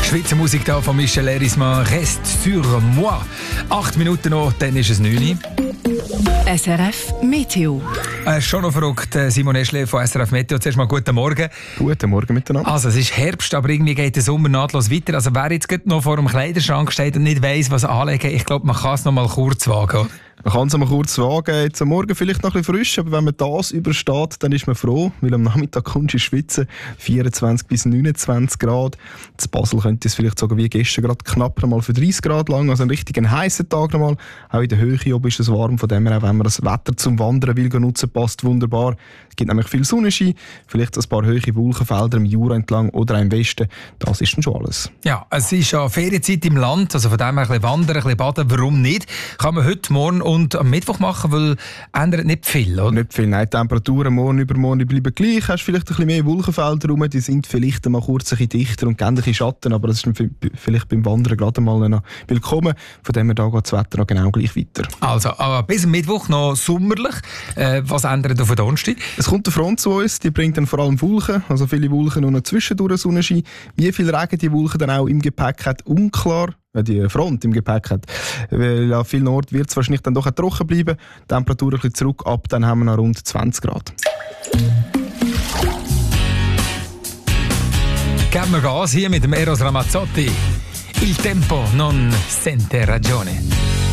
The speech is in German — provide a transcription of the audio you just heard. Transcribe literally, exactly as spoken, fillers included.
Schweizer Musik da von Michel Erisman, «Reste sur moi». Acht Minuten noch, dann ist es neun Uhr. S R F Meteo. Äh, schon noch verrückt, Simon Eschle von S R F Meteo. Zuerst mal guten Morgen. Guten Morgen miteinander. Also, es ist Herbst, aber irgendwie geht der Sommer nahtlos weiter. Also, wer jetzt gerade noch vor dem Kleiderschrank steht und nicht weiss, was anlegen, ich glaube, man kann es noch mal kurz wagen. Man kann es mal kurz wagen. Jetzt am Morgen vielleicht noch ein bisschen frisch, aber wenn man das übersteht, dann ist man froh, weil am Nachmittag kommst du in Schwitzen vierundzwanzig bis neunundzwanzig Grad. In Basel könnte es vielleicht sogar wie gestern gerade knapp mal für dreißig Grad lang, also ein richtig heißer Tag nochmal. Auch in der Höhe oben ist es warm, von dem her, auch wenn man das Wetter zum Wandern will nutzen, passt wunderbar. Es gibt nämlich viel Sonnenschein, vielleicht ein paar hohe Wolkenfelder im Jura entlang oder auch im Westen. Das ist dann schon alles. Ja, es ist ja Ferienzeit im Land, also von dem her ein bisschen wandern, ein bisschen baden, warum nicht? Kann man heute, morgen und am Mittwoch machen, weil ändert nicht viel, oder? Nicht viel, nein. Die Temperaturen morgen übermorgen bleiben gleich. Hast vielleicht ein bisschen mehr Wolkenfelder rum, die sind vielleicht mal kurz ein bisschen dichter und geben ein bisschen Schatten, aber das ist vielleicht beim Wandern gerade mal noch willkommen. Von dem her da geht das Wetter noch genau gleich weiter. Also, aber bis am Mittwoch noch sommerlich. Äh, was ändert auf den Donnerstag? Es kommt eine Front zu uns, die bringt dann vor allem Wolken, also viele Wolken und noch zwischendurch Sonnenschein. Wie viel Regen die Wolken dann auch im Gepäck hat, unklar. Die Front im Gepäck hat. Weil an vielen Orten wird es wahrscheinlich dann doch auch trocken bleiben. Die Temperatur ein bisschen zurück, ab dann haben wir noch rund zwanzig Grad. Geben wir Gas hier mit dem Eros Ramazzotti. Il tempo non sente ragione.